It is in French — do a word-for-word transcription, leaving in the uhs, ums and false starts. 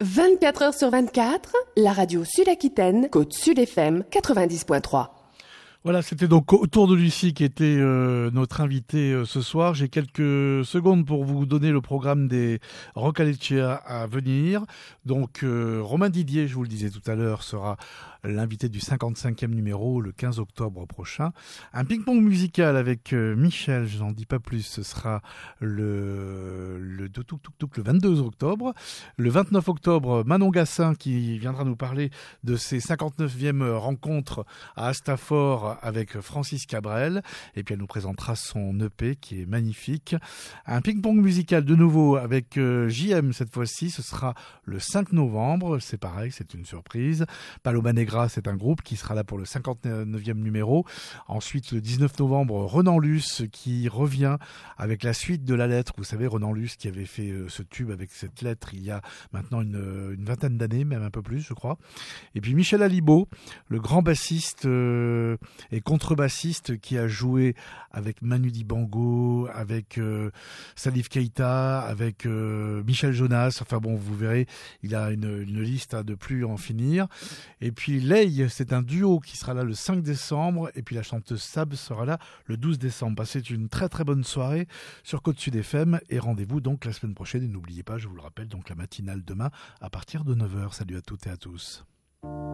vingt-quatre heures sur vingt-quatre, la radio Sud-Aquitaine, Côte Sud F M quatre-vingt-dix point trois. Voilà, c'était donc Autour de Lucie qui était euh, notre invité euh, ce soir. J'ai quelques secondes pour vous donner le programme des Rock Alecea à venir. Donc euh, Romain Didier, je vous le disais tout à l'heure, sera l'invité du cinquante-cinquième numéro le quinze octobre prochain. Un ping-pong musical avec euh, Michel, je n'en dis pas plus, ce sera le, le, tuk, tuk, tuk, le vingt-deux octobre. Le vingt-neuf octobre, Manon Gassin qui viendra nous parler de ses cinquante-neuvième rencontres à Astafort avec Francis Cabrel, et puis elle nous présentera son E P qui est magnifique. Un ping-pong musical de nouveau avec euh, J M cette fois-ci, ce sera le cinq novembre, c'est pareil, c'est une surprise. Paloma Negra, c'est un groupe qui sera là pour le cinquante-neuvième numéro. Ensuite, le dix-neuf novembre, Renan Luce qui revient avec la suite de la lettre. Vous savez, Renan Luce qui avait fait euh, ce tube avec cette lettre il y a maintenant une, une vingtaine d'années, même un peu plus, je crois. Et puis Michel Alibaud, le grand bassiste euh, et contrebassiste qui a joué avec Manu Dibango, avec euh, Salif Keita, avec euh, Michel Jonas. Enfin bon, vous verrez, il a une, une liste à de plus en finir. Et puis Ley, c'est un duo qui sera là le cinq décembre. Et puis la chanteuse Sab sera là le douze décembre. Passez une très très bonne soirée sur Côte Sud F M. Et rendez-vous donc la semaine prochaine. Et n'oubliez pas, je vous le rappelle, donc la matinale demain à partir de neuf heures. Salut à toutes et à tous.